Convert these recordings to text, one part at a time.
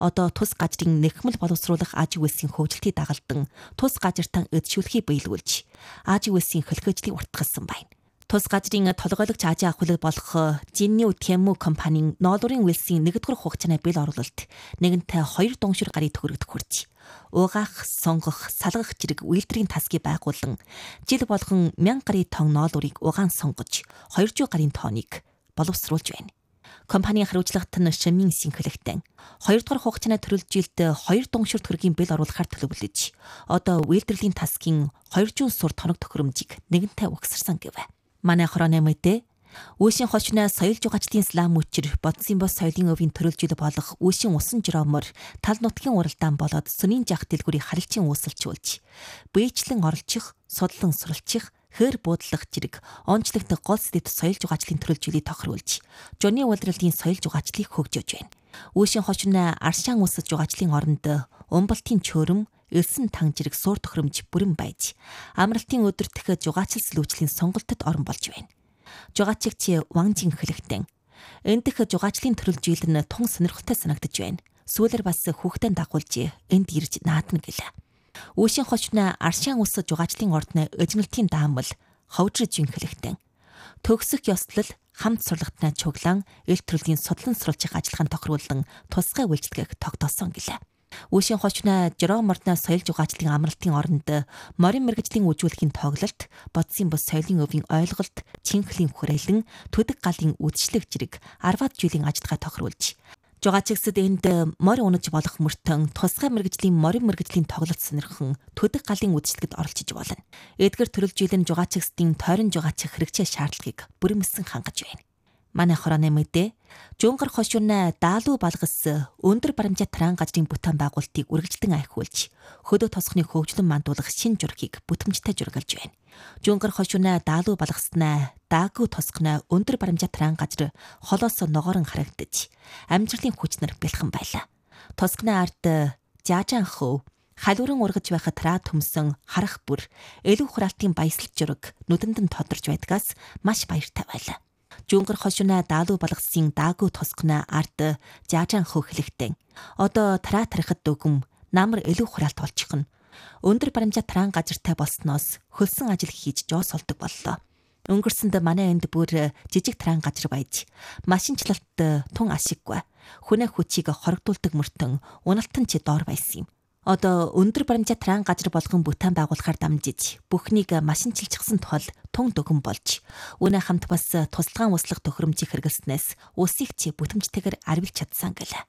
Одоо тус газрын нэхмэл боловсруулах АЖ-ийн хөгжилтийг дагалдан тус газартаа эдшүүлэхийг биелүүлж АЖ-ийн хөлгөөжлийг уртгалсан байна. Тус газрын толгойлогч ажил ахуйлаг болох Жинниу Тему компанийн ноолуурын үйлсийн 1-р хугацааны бэл оруулалт нэгэнтээ 2 дунгшир гарыг төгрөгт хүрч угаах, сонгох, салгах зэрэг үйлдвэрийн тасгийг байгуулан жил болгон 1000 гаруй тонн ноолуурыг угаан сонгож 200 гаруй тонныг боловсруулж байна. Компанийн хариуцлагт нь шимийн синхлэгтэн 2-р хугацааны төрөлжилд 2 дунгшир төгрөгийн бэл оруулахаар төлөвлөж одоо үйлдвэрлэлийн тасгийн 200 сур тоног төхөөрөмжийг нэгэнтээ угсарсан гэв. Манай хорооны мэдээ Үүшийн хошны соёл жугаачлалын слам мөчр Бодсон бос соёлын өвийн төрөлжил болох Үүшийн усан жиромор тал нутгийн уралдаан болоод сүнийн жах дэлгүүрийн харилцан үүсэлжүүлж бийчлэн оролцох, судлан суралцах, хэр буудлах зэрэг онцлогтой гол сэдэд соёл жугаачлалын төрөлжлийг тохируулж, жуны улирлын соёл жугаачлалыг хөгжөөж байна. Үүшийн хошны аршаан үсэж жугаачлалын оронд умбалтын чөөрөм, элсэн тан зэрэг суур төхөөрөмж бүрэн байж, амралтын өдөр дахиад жугаачил сэлүүчлийн сонголтод орон болж байна. Жугаачигч Ванжин хэлэхдээ энэ дэх жугаачлалын төрөлжил нь тун сонирхолтой санагдаж байна. Сүүлэр бас хүүхдэд дагуулж энд ирж наадна гэлээ. Үүшийн хошны аршаан үсэж жугаачлалын ордны эжмэлтийн даамал ховжрж хэлэхдээ төгсөх ёслол хамт сурлагтнаа чуглан эл төрлийн судлан сурвалжих ажиллагаанд тохируулан тусгай үйлчлэгийг тогтоосон гэлээ. Үүшийн хошны жироморны соёл жугаачлын амралтын оронд морин мэргэжлийн үжүүлэхийн тоглолт, Бодсон бос соёлын өвийн ойлголт, чинхлийн хүрээлэн, төдөг галын үдшилэг зэрэг 10-аад жилийн ажиллагаа тохируулж, жугаачигсад энд морь унаж болох мөртөн тусгай мэргэжлийн морин мэргэжлийн тоглолт сонирхон төдөг галын үдшилгэд оролцож болно. Эдгээр төрөлжил нь жугаачигсдын тойрон жугаачих хэрэгцээ шаардлагыг бүрэмсэн хангаж байна. Манай хорооны мэдээ Жунгар хошууны даалуу балгас өндөр баримжаа таран газрын бүтээн байгуулалтыг үргэлжлэн айхуулж хөдөө тосгоны хөгжлөн мандуулах шин жургийг бүтэмжтэй жургалж байна. Жунгар хошууны даалуу балгаснаа даагуу тосгоны өндөр баримжаа таран газар холоос ногоорон харагдаж амжилтын хүчнэр бэлхэн байлаа. Тосгоны ард жаажаан хөв халууран ургаж байхад раа төмсөн харах бүр элүү хураалтын баясгалж жураг нүдэнд нь тодорч байдгаас маш баяртай байлаа. Жунгар хошууны даалуу балгасын даагуу тосгоны ард жаажаан хөв хэлэхдээ одоо тараа тарихад дөгөм намар элүү хураалт олчих нь өндөр баримжаа таран газартай болсноос хөлсөн ажил хийж жоос олдог боллоо. Өнгөрсөнд манай энд бүр жижиг таран газар байж машинчлалт тун ашиггүй хүнээ хүчийг хорогдуулдаг мөртөн уналтан чи доор байсан юм. Одоо өндөр баримжаа таран газар болгон бүтээн байгуулахаар дамжиж бүхнийг машинчилчихсан тул тун дөгөн болж үнэ хамт бас тусалгаан услах төхөөрөмжийг хэрэглэснээс усыг чи бүтэмжтэйгээр арвилж чадсан гэлээ.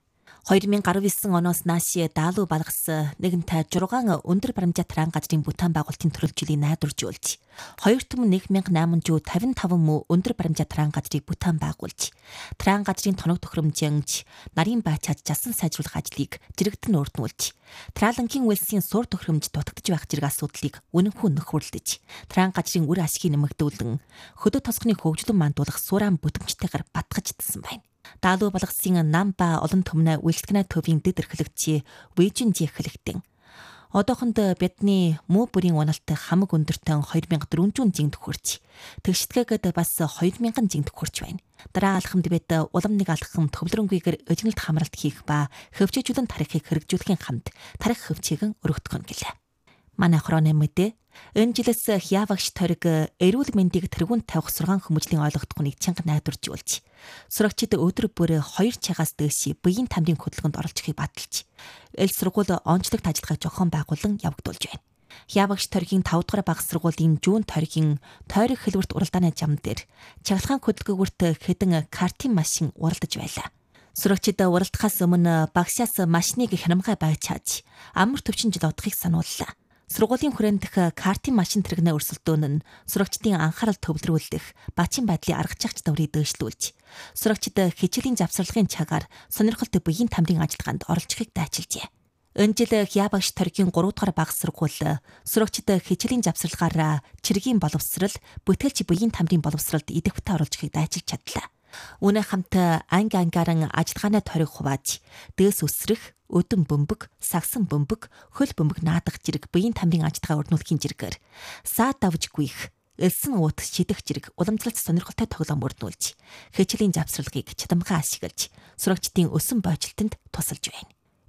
2019 оноос нааш даалуу балгас нэгэнтээ 6 өндөр баримжаа таран газрын бүтээн байгуулалтын төрөлжлийг найдваржуулж 2,1855 мө өндөр баримжаа таран газрыг бүтээн байгуулж таран газрын тоног төхөөрөмжөнд нарийн байч чадсан сайжруулах ажлыг жирэгтэн өрднүүлж Тралангийн үйлсийн суур төхөөрөмж дутагдж байх зэрэг асуудлыг үнэнхүү нөхөрлөж таран газрын үр ашгийг нэмэгдүүлэн хөдөө тосгоны хөгжлөн мандуулах сууран бүтэмжтэйгээр батгаж идсэн байна. Даалуу балгасын нам ба олон төмнө үйлчлэгнэ төвийн дэд эрхлэгчийн Вэжинжи хэлэхдээ одоохонд бидний муу бүрийн уналт хамаг өндөртөө 2400 жинг төхөрч тэгшитгээгээд бас 2000 жинг төхөрч байна. Дараа алхамд бид улам нэг алхам төвлөрөнгүйгээр эжнэлт хамралт хийх ба хөвчөөжүүлэн тарихыг хэрэгжүүлэхийн хамт тарих хөвчөөгөн өргөдгөх нь гэлээ. Манай хорооны мэдээ энэ жилээс хявагч ториг эрүүл мэндийг тэргүүнд тавих сургаан хүмүүжлийн ойлгохдохыг чанга найдваржуулж сурагчид өдөр бүр 2 цагаас дээш биеийн тамирын хөдөлгөөнд оролцохыг баталж эл сургууль онцлогт ажиллагааг зохион байгуулан явагдуулж байна. Хявагч торгийн 5 дугаар бага сургуулийн жүүн торгийн тойрог хэлбэрт уралдааны зам дээр чагалгаан хөдөлгөөгөрт хэдэн картын машин уралдаж байлаа. Сурагчид уралдахаас өмнө багшаас машиныг хянамгай байж чааж амар төвчин жил удахыг санууллаа. Сургуулийн хүрээнд дэх картын машин тэрэгнээ өрсөлдөөн нь сурагчдын анхаарал төвлөрүүлэх бачин байдлын арга чагч даврыг дээшлүүлж сурагчид хичээлийн завсарлагын цагаар сонирхолтой биеийн тамирын ажиллагаанд оролцохыг дайчилжээ. Энэ жил Хявагч торгийн 3 дугаар бага сургууль сурагчид хичээлийн завсарлагаараа чиргийн боловсрал, бүтээлч биеийн тамирын боловсралд идэвхтэй оролцохыг дайчилж чадлаа. Үнэ хамт анги ангааран ажиллагааны тойрог хувааж дээс өсрөх, өдөн бөмбөг, сагсан бөмбөг, хөл бөмбөг наадах зэрэг биеийн тамирын ажиллагаа өрнүүлэхийн зэрэгээр саад давж гүйх, элсэн уут шидэх зэрэг уламжлалт сонирхолтой тоглоом өрнүүлж хичээлийн завсралгыг чадамгай ашиглаж сурагчдын өсөн бойжилтонд тусалж байна.